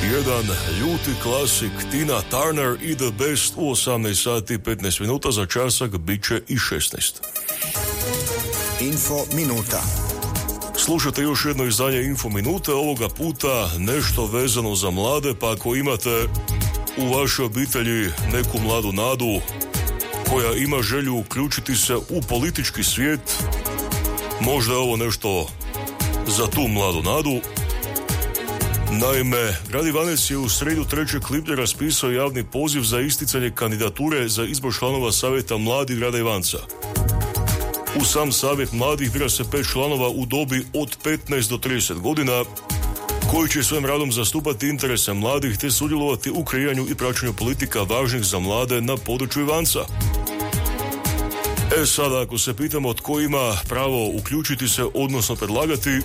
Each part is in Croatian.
Jedan ljuti klasik Tina Turner i The Best u 18 sati 15 minuta, za časak bit će i 16. Info minuta. Slušate još jedno izdanje Info minute, ovoga puta nešto vezano za mlade, pa ako imate u vašoj obitelji neku mladu nadu koja ima želju uključiti se u politički svijet, možda je ovo nešto za tu mladu nadu. Naime, grad Ivanec je u srijedu 3. lipnja raspisao javni poziv za isticanje kandidature za izbor članova Savjeta mladih grada Ivanca. U sam Savjet mladih bira se 5 članova u dobi od 15 do 30 godina, koji će svojim radom zastupati interese mladih te sudjelovati u kreiranju i praćenju politika važnih za mlade na području Ivanca. Sada, ako se pitamo tko ima pravo uključiti se, odnosno predlagati,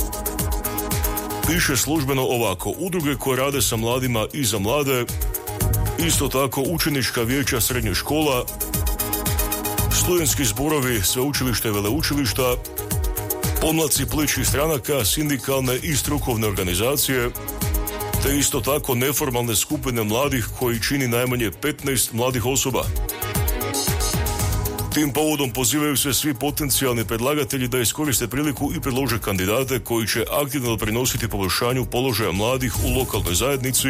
piše službeno ovako: udruge koje rade sa mladima i za mlade, isto tako učenička vijeća srednjih škola, studentski zborovi sveučilišta i veleučilišta, pomladci političkih stranaka, sindikalne i strukovne organizacije, te isto tako neformalne skupine mladih koji čini najmanje 15 mladih osoba. Tim povodom pozivaju se svi potencijalni predlagatelji da iskoriste priliku i predlože kandidate koji će aktivno doprinositi poboljšanju položaja mladih u lokalnoj zajednici.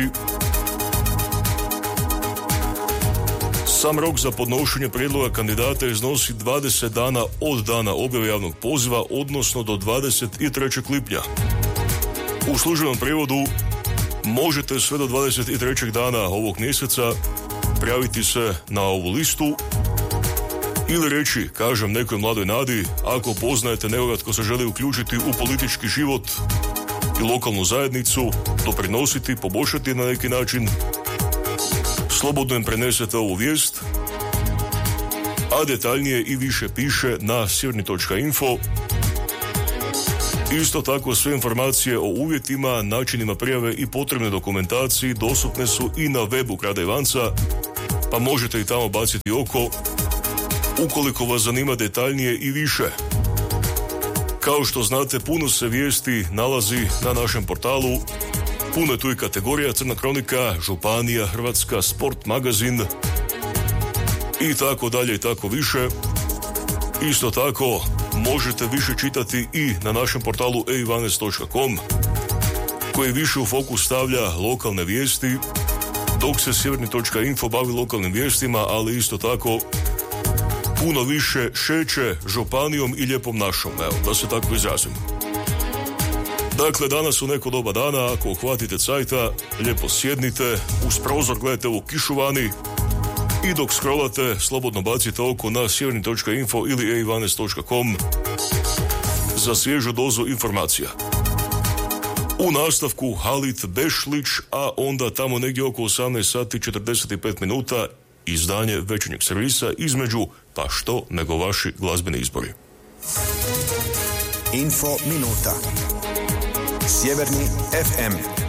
Sam rok za podnošenje prijedloga kandidata iznosi 20 dana od dana objave javnog poziva, odnosno do 23. lipnja. U službenom prijevodu možete sve do 23. dana ovog mjeseca prijaviti se na ovu listu ili reći, kažem, nekoj mladoj nadi, ako poznajete nekoga tko se želi uključiti u politički život i lokalnu zajednicu, doprinositi, poboljšati na neki način, slobodno im prenesete ovu vijest, a detaljnije i više piše na sjeverni.info. Isto tako sve informacije o uvjetima, načinima prijave i potrebne dokumentaciji dostupne su i na webu grada Ivanca, pa možete i tamo baciti oko ukoliko vas zanima detaljnije i više. Kao što znate, puno se vijesti nalazi na našem portalu, puno je tu i kategorija: Crna kronika, Županija, Hrvatska, Sport, Magazin i tako dalje i tako više. Isto tako možete više čitati i na našem portalu eivanec.com, koji više u fokus stavlja lokalne vijesti, dok se sjeverni.info bavi lokalnim vijestima, ali isto tako puno više šeće županijom i lijepom našom, evo, da se tako izrazim. Dakle, danas u neko doba dana, ako uhvatite cajta, lijepo sjednite, uz prozor gledajte ovu kišu vani i dok scrollate, slobodno bacite oko na sjeverni.info ili eivanec.com za svježu dozu informacija. U nastavku Halit Bešlić, a onda tamo negdje oko 18 sati 45 minuta izdanje večernjeg servisa između pa što nego vaši glazbeni izbori. Info minuta. Sjeverni FM.